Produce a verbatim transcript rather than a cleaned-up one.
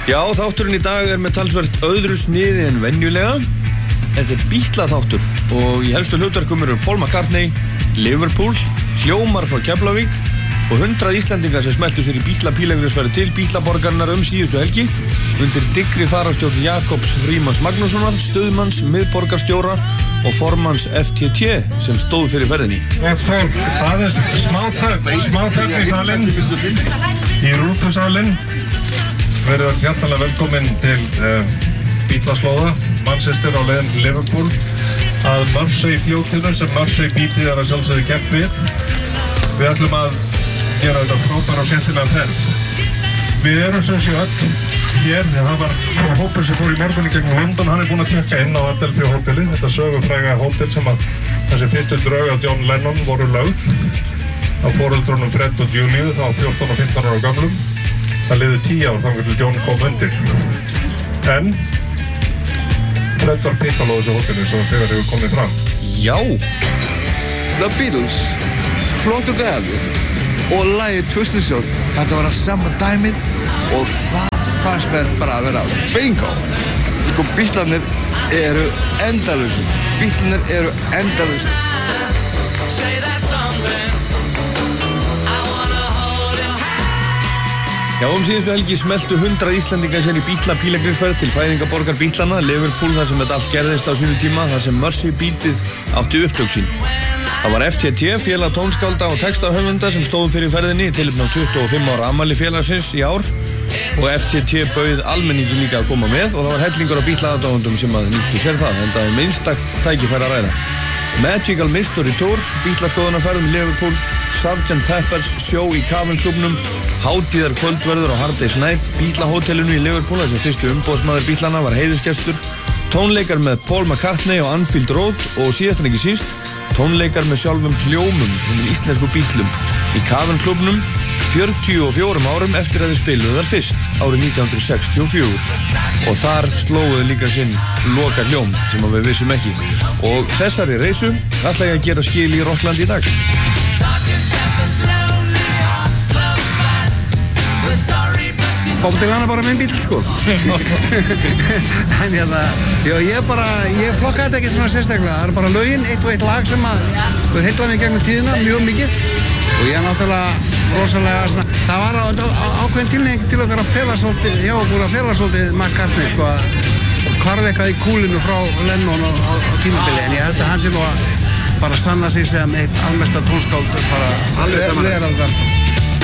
Já, þátturinn í dag er með talsvert öðru sniði en venjulega. Þetta er Beatla-þáttur og í helstu hlutverkum eru Paul McCartney, Liverpool, hljómar frá Keflavík og hundrað Íslendingar sem smeltu sér í Beatla-pílagrinsferð til Beatla-borgarinnar um síðustu helgi undir dyggri fararstjórn Jakobs Frímanns Magnússonar, stöðmanns, miðborgarstjóra og formanns F T T sem stóð fyrir ferðinni. Gott fólk, það er smá þögn, smá þögn í salinn, í rútusalinn. Verður hjartanlega velkomin til uh, Beatla-slóða, Manchester á leiðin til Liverpool að Mersey fljótinu sem Mersey Beatið er að sjálfsögðu keppt við. Við ætlum að gera þetta frábæra og skemmtilega ferð. Við erum sem sé öll hér, það var hópur sem fór í morgun í gegnum London, hann er búinn að tjekka inn á Adelphi hótelið, þetta sögufræga hótel sem að þessi fyrstu drög á John Lennon voru lögð á foreldrunum Fred og Julie, þá fjórtán og fimmtán ára gamlum. Það liði tíu ár þangað til John kom undir. En Fred var pippaló þessu hóteli svo þegar hefur komið fram. Já! The Beatles, flottu gæði og lagið Twisted Sister. Þetta var að sama dæmið og það fannst mér bara að vera bingo. Sko, Beatlarnir eru endalausir. Beatlarnir eru endalausir. Já, um síðustu helgi smeltu hundrað Íslendingar sér í Beatla-pílagrinsferð til fæðingaborgar Beatlana, Liverpool, þar sem þetta allt gerðist á sínu tíma, þar sem Mersey Beatið átti upptök sín. Það var F T T, félag tónskálda og textahöfunda sem stóðu fyrir ferðinni í tilefni á tuttugu og fimm ára afmæli félagsins í ár og F T T bauð almenningi líka að koma með og það var hellingur á Beatla-aðdáendum sem að nýttu sér það, en það er minnstakt tækifæri að ræða. Magical Mystery Tour, Beatla-skoðunarferð um Liverpool, sergeant Pepper's sjó í Cavern-klúbbnum, hátíðar kvöldverður á Hard Day's Night, Beatla-hótelinu í Liverpool, þar sem fyrstu umboðsmaður Beatlana var heiðursgestur, tónleikar með Paul McCartney á Anfield Road og síðast en ekki síst, tónleikar með sjálfum hljómum, þessum íslensku Beatlum, í Cavern-klúbbnum, fjörutíu og fjórum árum eftir að þau spiluðu þar fyrst, árið nítján hundruð sextíu og fjögur. Og þar slóuðu líka sinn loka hljóm sem við vissum ekki. Og þessari reisu ætla ég að gera skil í Rockland í dag. Bob Dylan er bara minn bíll, sko. En hérna, já, ég bara, ég flokka þetta ekki svona sérstaklega. Það er bara lögin, eitt og eitt lag sem að við heillað mig gegnum tíðina, mjög mikið. Og ég er náttúrulega rosalega svona, það var á, á, ákveðin tilnefing til okkar að fela svolítið, hjá okkur að fela svolítið McCartney, sko, að hvarf eitthvað í kúlinu frá Lennon á, á, á tímabili, en ég held að hann sé nú að bara sanna sig sem eitt almesta tónskáld bara veraldar.